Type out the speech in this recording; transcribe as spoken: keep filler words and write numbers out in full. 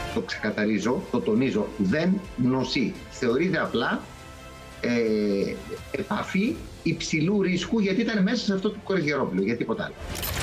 το ξεκαθαρίζω, το τονίζω, δεν νοσεί. Θεωρείται απλά ε, επαφή υψηλού ρίσκου, γιατί ήταν μέσα σε αυτό το κορεγερόπλαιο, για τίποτα άλλο.